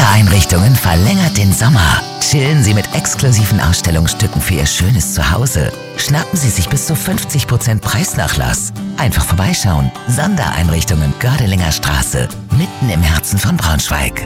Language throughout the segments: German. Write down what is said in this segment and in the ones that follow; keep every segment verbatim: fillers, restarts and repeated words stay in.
Sondereinrichtungen verlängert den Sommer. Chillen Sie mit exklusiven Ausstellungsstücken für Ihr schönes Zuhause. Schnappen Sie sich bis zu fünfzig Prozent Preisnachlass. Einfach vorbeischauen. Sondereinrichtungen Gördelinger Straße, mitten im Herzen von Braunschweig.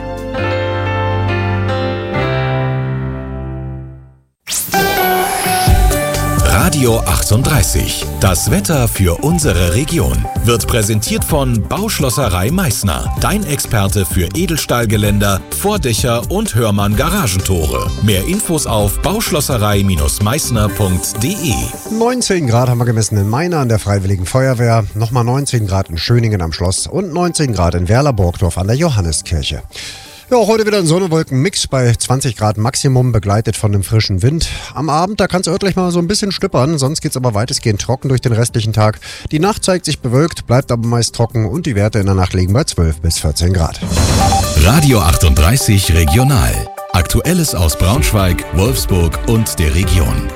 Radio achtunddreißig. Das Wetter für unsere Region wird präsentiert von Bauschlosserei Meißner. Dein Experte für Edelstahlgeländer, Vordächer und Hörmann-Garagentore. Mehr Infos auf bauschlosserei Meißner punkt de. neunzehn Grad haben wir gemessen in Meiner an der Freiwilligen Feuerwehr. Nochmal neunzehn Grad in Schöningen am Schloss und neunzehn Grad in Werler-Burgdorf an der Johanneskirche. Ja, auch heute wieder ein Sonne-Wolken-Mix bei zwanzig Grad Maximum, begleitet von einem frischen Wind. Am Abend, da kann es örtlich mal so ein bisschen stüppern, sonst geht's aber weitestgehend trocken durch den restlichen Tag. Die Nacht zeigt sich bewölkt, bleibt aber meist trocken und die Werte in der Nacht liegen bei zwölf bis vierzehn Grad. Radio achtunddreißig Regional. Aktuelles aus Braunschweig, Wolfsburg und der Region.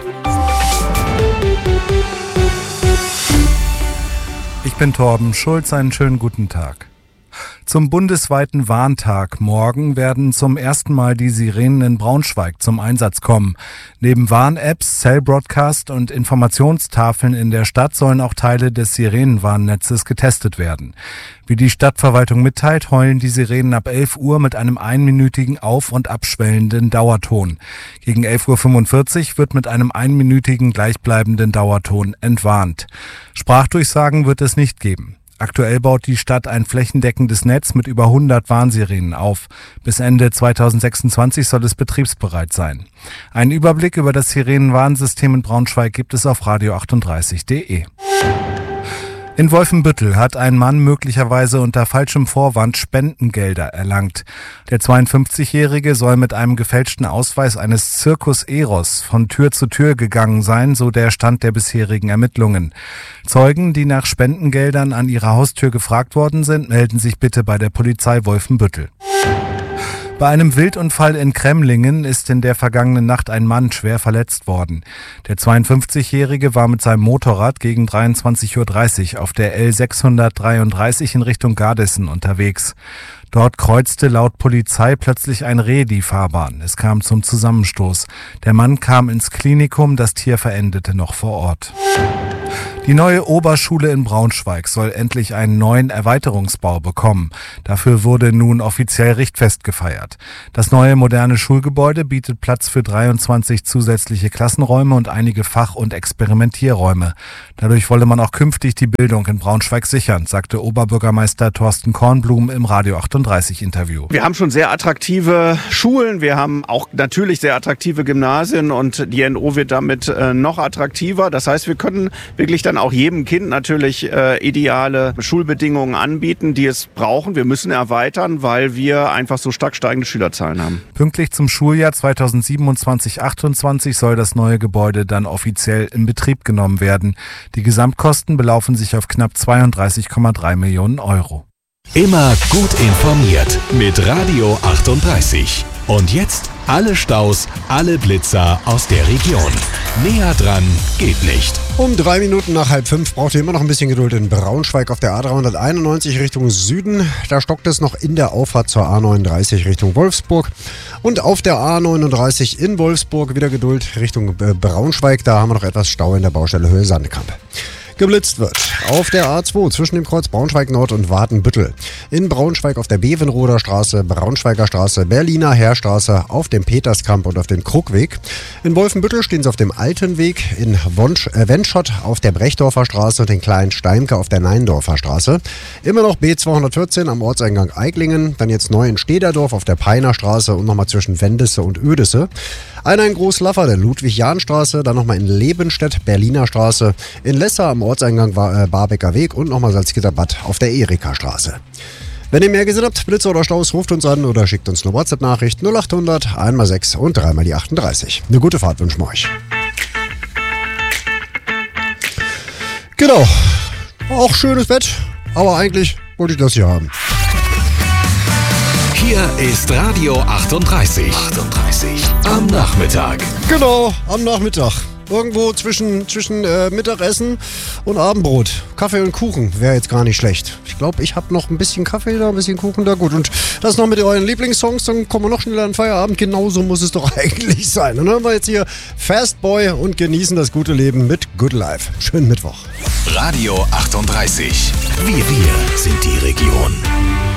Ich bin Torben Schulz, einen schönen guten Tag. Zum bundesweiten Warntag morgen werden zum ersten Mal die Sirenen in Braunschweig zum Einsatz kommen. Neben Warn-Apps, Cell-Broadcast und Informationstafeln in der Stadt sollen auch Teile des Sirenenwarnnetzes getestet werden. Wie die Stadtverwaltung mitteilt, heulen die Sirenen ab elf Uhr mit einem einminütigen auf- und abschwellenden Dauerton. Gegen elf Uhr fünfundvierzig wird mit einem einminütigen gleichbleibenden Dauerton entwarnt. Sprachdurchsagen wird es nicht geben. Aktuell baut die Stadt ein flächendeckendes Netz mit über hundert Warnsirenen auf. Bis Ende zweitausendsechsundzwanzig soll es betriebsbereit sein. Einen Überblick über das Sirenenwarnsystem in Braunschweig gibt es auf radio achtunddreißig punkt de. In Wolfenbüttel hat ein Mann möglicherweise unter falschem Vorwand Spendengelder erlangt. Der zweiundfünfzigjährige soll mit einem gefälschten Ausweis eines Circus Eros von Tür zu Tür gegangen sein, so der Stand der bisherigen Ermittlungen. Zeugen, die nach Spendengeldern an ihrer Haustür gefragt worden sind, melden sich bitte bei der Polizei Wolfenbüttel. Bei einem Wildunfall in Kremlingen ist in der vergangenen Nacht ein Mann schwer verletzt worden. Der zweiundfünfzigjährige war mit seinem Motorrad gegen dreiundzwanzig Uhr dreißig auf der L sechshundertdreiunddreißig in Richtung Gardessen unterwegs. Dort kreuzte laut Polizei plötzlich ein Reh die Fahrbahn. Es kam zum Zusammenstoß. Der Mann kam ins Klinikum, das Tier verendete noch vor Ort. Die neue Oberschule in Braunschweig soll endlich einen neuen Erweiterungsbau bekommen. Dafür wurde nun offiziell Richtfest gefeiert. Das neue moderne Schulgebäude bietet Platz für dreiundzwanzig zusätzliche Klassenräume und einige Fach- und Experimentierräume. Dadurch wolle man auch künftig die Bildung in Braunschweig sichern, sagte Oberbürgermeister Thorsten Kornblum im Radio achtunddreißig Interview. Wir haben schon sehr attraktive Schulen, wir haben auch natürlich sehr attraktive Gymnasien und die N O wird damit äh, noch attraktiver. Das heißt, wir können wirklich dann auch jedem Kind natürlich äh, ideale Schulbedingungen anbieten, die es brauchen. Wir müssen erweitern, weil wir einfach so stark steigende Schülerzahlen haben. Pünktlich zum Schuljahr zweitausendsiebenundzwanzig achtundzwanzig soll das neue Gebäude dann offiziell in Betrieb genommen werden. Die Gesamtkosten belaufen sich auf knapp zweiunddreißig Komma drei Millionen Euro. Immer gut informiert mit Radio achtunddreißig. Und jetzt alle Staus, alle Blitzer aus der Region. Näher dran geht nicht. Um drei Minuten nach halb fünf braucht ihr immer noch ein bisschen Geduld in Braunschweig auf der A dreihunderteinundneunzig Richtung Süden. Da stockt es noch in der Auffahrt zur A neununddreißig Richtung Wolfsburg. Und auf der A neununddreißig in Wolfsburg wieder Geduld Richtung Braunschweig. Da haben wir noch etwas Stau in der Baustelle Höhe Sandkamp. Geblitzt wird auf der A zwei zwischen dem Kreuz Braunschweig Nord und Wadenbüttel. In Braunschweig auf der Bevenroder Straße, Braunschweiger Straße, Berliner Heerstraße, auf dem Peterskamp und auf dem Krugweg. In Wolfenbüttel stehen sie auf dem Alten Weg, in Wonsch, äh, Wenschott auf der Brechdorfer Straße und in Klein-Steimke auf der Neindorfer Straße. Immer noch B zweihundertvierzehn am Ortseingang Eiglingen, dann jetzt neu in Stederdorf auf der Peiner Straße und nochmal zwischen Wendesse und Oedesse. Einer in Großlaffer, der Ludwig-Jahn-Straße, dann nochmal in Lebenstedt, Berliner Straße, in Lesser am Ortseingang war, äh, Barbecker Weg und nochmal Salzgitterbad auf der Erika-Straße. Wenn ihr mehr gesehen habt, Blitze oder Staus, ruft uns an oder schickt uns eine WhatsApp-Nachricht null achthundert, eins mal sechs und drei mal die achtunddreißig. Eine gute Fahrt wünschen wir euch. Genau, auch schönes Bett, aber eigentlich wollte ich das hier haben. Hier ist Radio achtunddreißig. achtunddreißig am Nachmittag. Genau, am Nachmittag. irgendwo zwischen, zwischen äh, Mittagessen und Abendbrot. Kaffee und Kuchen wäre jetzt gar nicht schlecht. Ich glaube, ich habe noch ein bisschen Kaffee da, ein bisschen Kuchen da. Gut, und das noch mit euren Lieblingssongs, dann kommen wir noch schneller an den Feierabend. Genauso muss es doch eigentlich sein. Dann hören wir jetzt hier Fastboy und genießen das gute Leben mit Good Life. Schönen Mittwoch. Radio achtunddreißig. Wir, wir sind die Region.